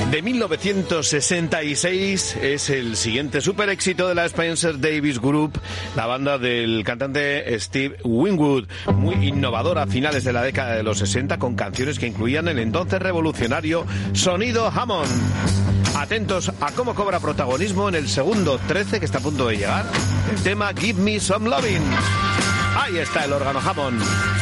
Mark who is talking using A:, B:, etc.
A: De 1966 es el siguiente super éxito de la Spencer Davis Group, la banda del cantante Steve Winwood, muy innovadora a finales de la década de los 60, con canciones que incluían el entonces revolucionario sonido Hammond. Atentos a cómo cobra protagonismo en el segundo 13, que está a punto de llegar, el tema Give Me Some Lovin'. Ahí está el órgano Hammond.